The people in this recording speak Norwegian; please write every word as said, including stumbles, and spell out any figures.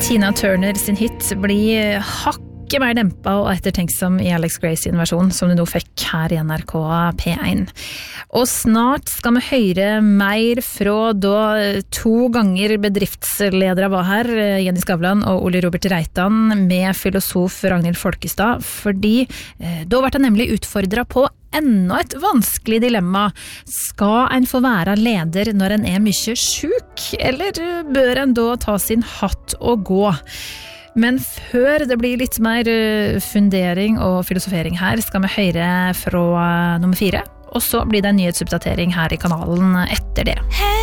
Tina Turner sin hit blir hakket mer dempet og ettertenksom i Alex Gray sin versjon, som du nå fikk her i N R K P one. Og snart skal vi høre mer fra da to ganger bedriftsledere var her, Jenny Skavlan og Ole Robert Reitan, med filosof Ragnhild Folkestad, fordi eh, da ble det nemlig utfordret på enda et vanskelig dilemma. Skal en få være leder når en er mye syk, eller bør en da ta sin hatt og gå? Men før det blir litt mer fundering og filosofering her, skal vi høre fra nummer fire, og så blir det en nyhetsoppdatering her i kanalen etter det.